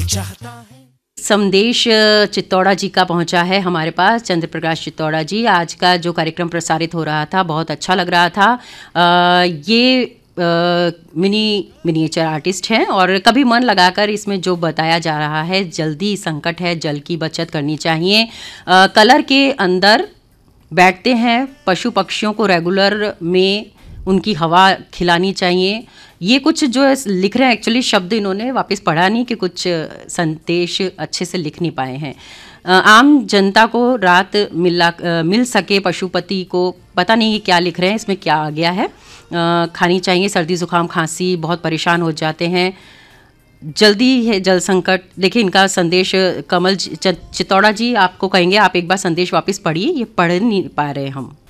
संदेश चित्तौड़ा जी का पहुंचा है हमारे पास। चंद्र प्रकाश चित्तौड़ा जी, आज का जो कार्यक्रम प्रसारित हो रहा था बहुत अच्छा लग रहा था। ये मिनिएचर आर्टिस्ट हैं और कभी मन लगाकर इसमें जो बताया जा रहा है, जल्दी संकट है, जल की बचत करनी चाहिए। कलर के अंदर बैठते हैं, पशु पक्षियों को रेगुलर में उनकी हवा खिलानी चाहिए। ये कुछ जो लिख रहे हैं, एक्चुअली शब्द इन्होंने वापस पढ़ा नहीं कि कुछ संदेश अच्छे से लिख नहीं पाए हैं। आम जनता को राहत मिल सके, पशुपति को पता नहीं क्या लिख रहे हैं, इसमें क्या आ गया है। खानी चाहिए, सर्दी जुकाम खांसी, बहुत परेशान हो जाते हैं, जल्दी है जल संकट। देखिए इनका संदेश कमल चित्तौड़ा जी आपको कहेंगे, आप एक बार संदेश वापस पढ़िए, ये पढ़ नहीं पा रहे हम।